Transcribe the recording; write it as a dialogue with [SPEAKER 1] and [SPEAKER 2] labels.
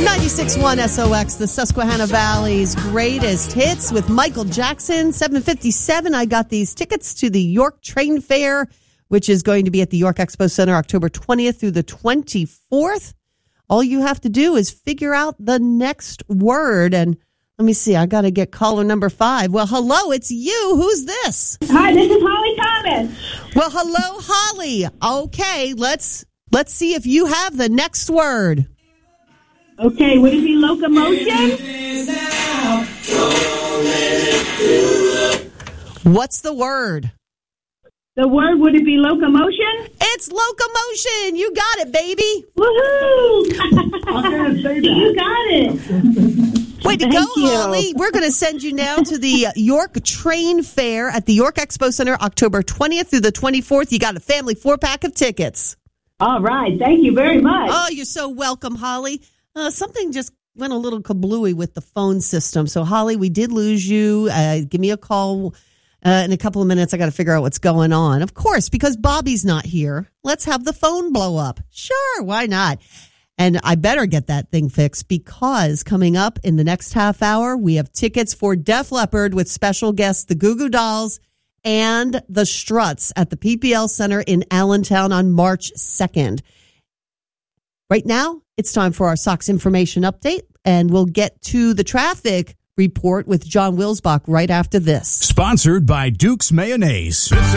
[SPEAKER 1] 96.1 SOX, the Susquehanna Valley's greatest hits with Michael Jackson. 7:57. I got these tickets to the York Train Fair, which is going to be at the York Expo Center October 20th through the 24th. All you have to do is figure out the next word. And let me see, I got to get caller number 5. Well, hello, it's you. Who's this?
[SPEAKER 2] Hi, this is Holly Thomas.
[SPEAKER 1] Well, hello, Holly. Okay, let's see if you have the next word.
[SPEAKER 2] Okay, would it be locomotion?
[SPEAKER 1] What's the word?
[SPEAKER 2] The word, would it be locomotion?
[SPEAKER 1] It's locomotion. You got it, baby.
[SPEAKER 2] Woohoo! You got it.
[SPEAKER 1] Way to
[SPEAKER 2] Thank
[SPEAKER 1] go,
[SPEAKER 2] you.
[SPEAKER 1] Holly. We're going to send you now to the York Train Fair at the York Expo Center October 20th through the 24th. You got a family 4-pack of tickets.
[SPEAKER 2] All right. Thank you very much.
[SPEAKER 1] Oh, you're so welcome, Holly. Something just went a little kablooey with the phone system. So, Holly, we did lose you. Give me a call in a couple of minutes. I got to figure out what's going on. Of course, because Bobby's not here. Let's have the phone blow up. Sure, why not? And I better get that thing fixed because coming up in the next half hour, we have tickets for Def Leppard with special guests, the Goo Goo Dolls and the Struts at the PPL Center in Allentown on March 2nd. Right now, it's time for our Sox information update, and we'll get to the traffic report with John Wilsbach right after this.
[SPEAKER 3] Sponsored by Duke's Mayonnaise.